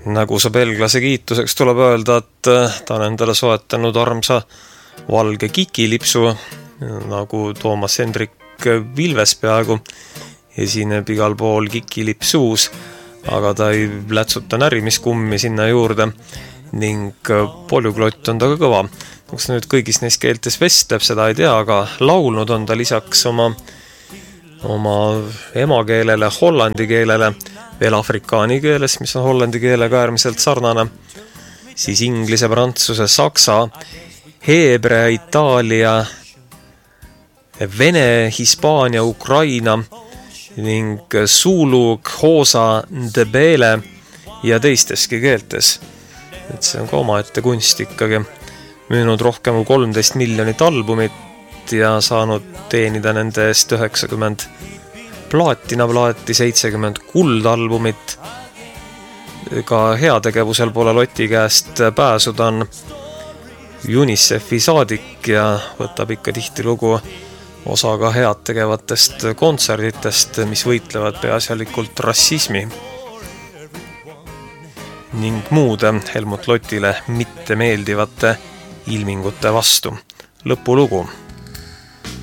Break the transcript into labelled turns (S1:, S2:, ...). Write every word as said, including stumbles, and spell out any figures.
S1: Nagu sa belglase kiituseks tuleb öelda, et ta on endale soetanud armsa valge kikilipsu, nagu Toomas Hendrik Vilves peaaegu esineb igal pool kikilipsuus, aga ta ei lätsuta närimiskummi sinna juurde ning polüglott on ta ka kõva. Kus nüüd kõigis neis keeltes vestleb, seda ei tea, aga laulnud on ta lisaks oma, oma emakeelele, hollandi keelele, veel afrikaani keeles, mis on hollandi keelega äärmiselt sarnane, siis inglise, prantsuse, saksa, heebrea, itaalia, vene, hispaania, ukraina ning suulu, xhosa, ndebele ja teisteski keeltes. Et see on ka oma ette kunst ikkagi. Müünud rohkem kui kolmteist miljonit albumit ja saanud teenida nende eest üheksakümmend plaatinaplaati, seitsekümmend kuldalbumit. Ka heategevusel pole Loti käest pääsuda, on UNICEF-i saadik ja võtab ikka tihti lugu osa ka head tegevatest kontserditest, mis võitlevad peaasjalikult rassismi ning muude Helmut Lotile mitte meeldivate ilmingute vastu. Lõpulugu.